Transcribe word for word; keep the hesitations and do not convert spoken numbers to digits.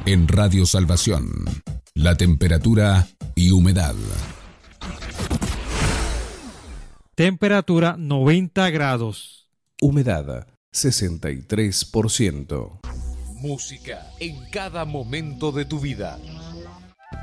En Radio Salvación, la temperatura y humedad. Temperatura noventa grados. Humedad sesenta y tres por ciento. Música en cada momento de tu vida.